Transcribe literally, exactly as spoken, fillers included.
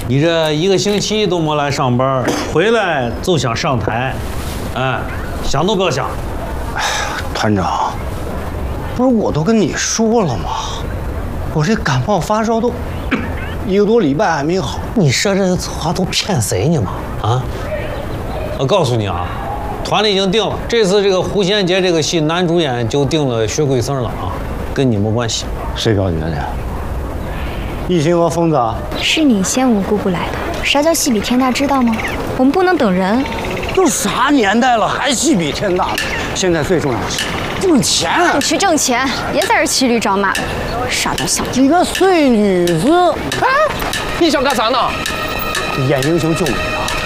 你这一个星期都没来上班，回来就想上台，哎，想都不要想。 哎呀，团长，不是我都跟你说了吗？我这感冒发烧都一个多礼拜还没好。 你说这话都骗谁呢嘛？啊！我告诉你啊，团里已经定了，这次这个胡贤杰这个戏男主演就定了薛桂生了啊，跟你没关系。 谁表决的？一心和疯子啊？ 是你先无姑姑来的。啥叫戏比天大，知道吗？我们不能等人。 都啥年代了，还戏比天大？现在最重要的是挣钱。 你去挣钱，别在这骑驴找马的，傻到小子。 你个碎女子！ 哎，你想干啥呢？ 演英雄救美。